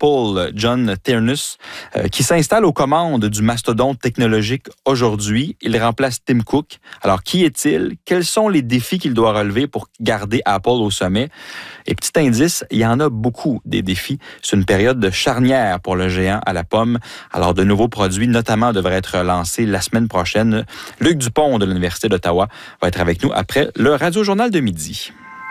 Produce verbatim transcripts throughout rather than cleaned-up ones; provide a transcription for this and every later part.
Apple, John Ternus, euh, qui s'installe aux commandes du mastodonte technologique aujourd'hui. Il remplace Tim Cook. Alors, qui est-il? Quels sont les défis qu'il doit relever pour garder Apple au sommet? Et petit indice, il y en a beaucoup des défis. C'est une période de charnière pour le géant à la pomme. Alors, de nouveaux produits, notamment, devraient être lancés la semaine prochaine. Luc Dupont de l'Université d'Ottawa va être avec nous après le Radio-Journal de midi.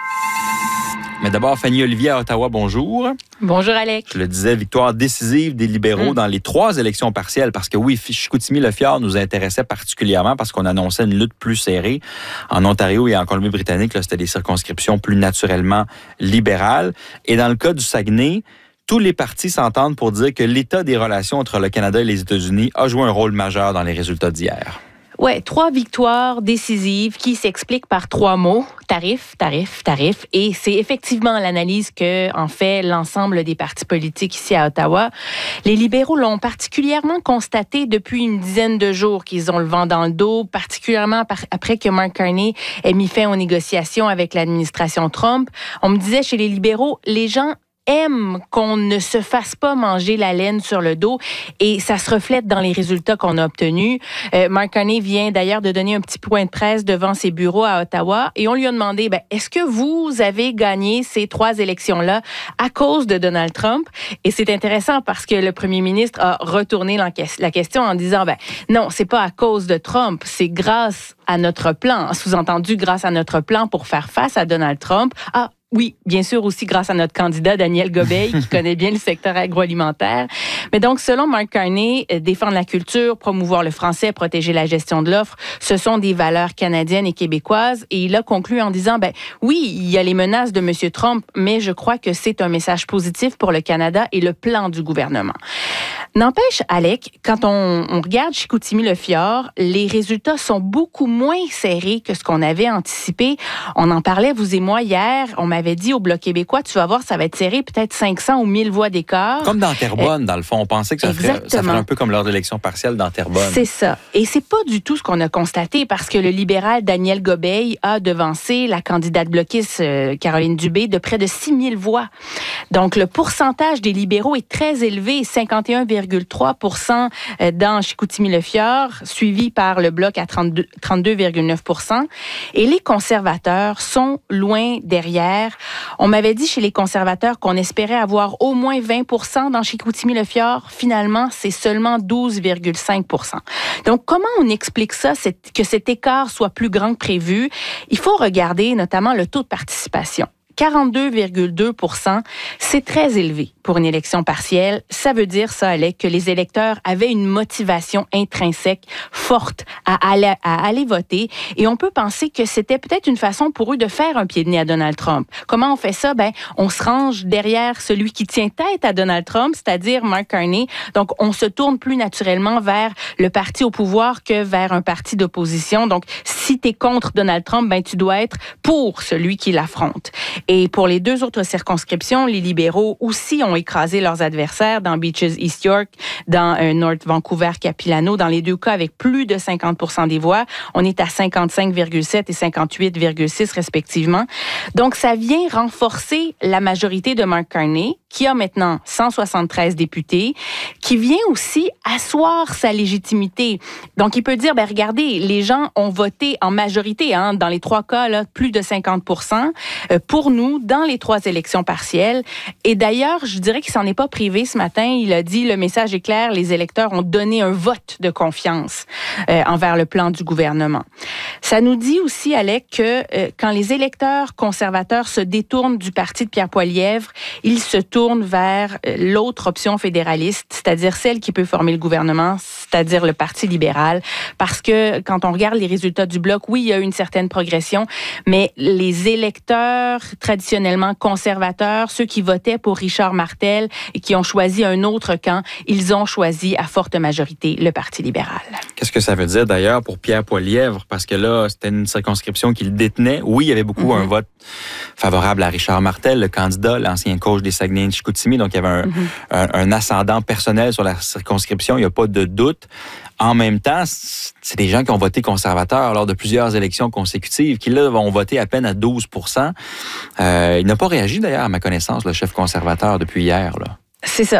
Mais d'abord, Fanny Olivier à Ottawa, bonjour. Bonjour, Alex. Je le disais, victoire décisive des libéraux mmh. dans les trois élections partielles, parce que oui, Chicoutimi-Le-Fjord nous intéressait particulièrement parce qu'on annonçait une lutte plus serrée. En Ontario et en Colombie-Britannique, là, c'était des circonscriptions plus naturellement libérales. Et dans le cas du Saguenay, tous les partis s'entendent pour dire que l'état des relations entre le Canada et les États-Unis a joué un rôle majeur dans les résultats d'hier. Ouais, trois victoires décisives qui s'expliquent par trois mots. Tarif, tarif, tarif. Et c'est effectivement l'analyse que en fait l'ensemble des partis politiques ici à Ottawa. Les libéraux l'ont particulièrement constaté depuis une dizaine de jours qu'ils ont le vent dans le dos, particulièrement par, après que Mark Carney ait mis fin aux négociations avec l'administration Trump. On me disait chez les libéraux, les gens aiment qu'on ne se fasse pas manger la laine sur le dos et ça se reflète dans les résultats qu'on a obtenus. Euh, Mark Carney vient d'ailleurs de donner un petit point de presse devant ses bureaux à Ottawa et on lui a demandé, ben, est-ce que vous avez gagné ces trois élections-là à cause de Donald Trump? Et c'est intéressant parce que le premier ministre a retourné la question en disant, ben, non, c'est pas à cause de Trump, c'est grâce à notre plan, sous-entendu grâce à notre plan pour faire face à Donald Trump. Ah, oui, bien sûr aussi grâce à notre candidat Daniel Gobeil qui connaît bien le secteur agroalimentaire. Mais donc, selon Mark Carney, défendre la culture, promouvoir le français, protéger la gestion de l'offre, ce sont des valeurs canadiennes et québécoises. Et il a conclu en disant, ben oui, il y a les menaces de M. Trump, mais je crois que c'est un message positif pour le Canada et le plan du gouvernement. N'empêche, Alec, quand on, on regarde Chicoutimi-Le-Fjord, les résultats sont beaucoup moins serrés que ce qu'on avait anticipé. On en parlait, vous et moi, hier. On m'avait dit au Bloc québécois, tu vas voir, ça va être serré, peut-être cinq cents ou mille voix d'écart. Comme dans Terrebonne, euh, dans le fond. On pensait que ça ferait, ça ferait un peu comme lors de l'élection partielle dans Terrebonne. C'est ça. Et c'est pas du tout ce qu'on a constaté parce que le libéral Daniel Gobeil a devancé la candidate bloquiste euh, Caroline Dubé de près de six mille voix. Donc, le pourcentage des libéraux est très élevé, cinquante et un virgule trois pour cent dans Chicoutimi-Le-Fjord, suivi par le Bloc à trente-deux virgule neuf pour cent. Et les conservateurs sont loin derrière. On m'avait dit chez les conservateurs qu'on espérait avoir au moins vingt pour cent dans Chicoutimi-Le-Fjord. Finalement, c'est seulement douze virgule cinq pour cent. Donc, comment on explique ça, que cet écart soit plus grand que prévu? Il faut regarder notamment le taux de participation. quarante-deux virgule deux pour cent, c'est très élevé pour une élection partielle. Ça veut dire, ça, Alec, que les électeurs avaient une motivation intrinsèque forte à aller, à aller voter. Et on peut penser que c'était peut-être une façon pour eux de faire un pied de nez à Donald Trump. Comment on fait ça? Ben, on se range derrière celui qui tient tête à Donald Trump, c'est-à-dire Mark Carney. Donc, on se tourne plus naturellement vers le parti au pouvoir que vers un parti d'opposition. Donc, si tu es contre Donald Trump, ben, tu dois être pour celui qui l'affronte. Et pour les deux autres circonscriptions, les libéraux aussi ont écrasé leurs adversaires dans Beaches East York, dans euh, North Vancouver-Capilano, dans les deux cas avec plus de cinquante pour cent des voix. On est à cinquante-cinq virgule sept et cinquante-huit virgule six respectivement. Donc, ça vient renforcer la majorité de Mark Carney, qui a maintenant cent soixante-treize députés, qui vient aussi asseoir sa légitimité. Donc, il peut dire, ben regardez, les gens ont voté en majorité, hein, dans les trois cas, là, plus de cinquante pour cent euh, pour nous dans les trois élections partielles. Et d'ailleurs, je dirais qu'il s'en est pas privé ce matin. Il a dit, le message est clair, les électeurs ont donné un vote de confiance euh, envers le plan du gouvernement. Ça nous dit aussi, Alec, que euh, quand les électeurs conservateurs se détournent du parti de Pierre Poilievre, ils se tournent vers l'autre option fédéraliste, c'est-à-dire celle qui peut former le gouvernement, c'est-à-dire le Parti libéral. Parce que quand on regarde les résultats du Bloc, oui, il y a eu une certaine progression, mais les électeurs traditionnellement conservateurs, ceux qui votaient pour Richard Martel et qui ont choisi un autre camp, ils ont choisi à forte majorité le Parti libéral. Qu'est-ce que ça veut dire d'ailleurs pour Pierre Poilievre? Parce que là, c'était une circonscription qu'il détenait. Oui, il y avait beaucoup mm-hmm. un vote favorable à Richard Martel, le candidat, l'ancien coach des Saguenay de Chicoutimi. Donc, il y avait un, mm-hmm. un, un ascendant personnel sur la circonscription. Il n'y a pas de doute. En même temps, c'est des gens qui ont voté conservateur lors de plusieurs élections consécutives, qui là vont voter à peine à douze pour cent. Euh, il n'a pas réagi d'ailleurs, à ma connaissance, le chef conservateur, depuis hier, là. C'est ça.